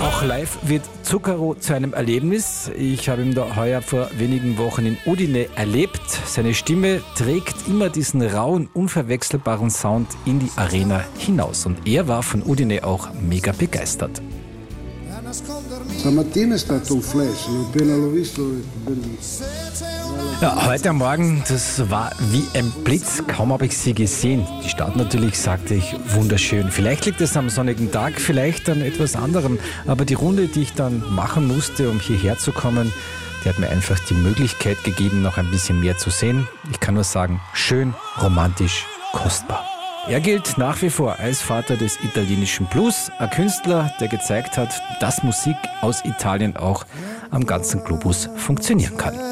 Auch live wird Zucchero zu einem Erlebnis. Ich habe ihn da heuer vor wenigen Wochen in Udine erlebt. Seine Stimme trägt immer diesen rauen, unverwechselbaren Sound in die Arena hinaus. Und er war von Udine auch mega begeistert. Stamattina è stato un flash, appena l'ho visto, bellissimo. Ja, heute Morgen, das war wie ein Blitz, kaum habe ich sie gesehen. Die Stadt natürlich, sagte ich, wunderschön. Vielleicht liegt es am sonnigen Tag, vielleicht an etwas anderem. Aber die Runde, die ich dann machen musste, um hierher zu kommen, die hat mir einfach die Möglichkeit gegeben, noch ein bisschen mehr zu sehen. Ich kann nur sagen, schön, romantisch, kostbar. Er gilt nach wie vor als Vater des italienischen Blues, ein Künstler, der gezeigt hat, dass Musik aus Italien auch am ganzen Globus funktionieren kann.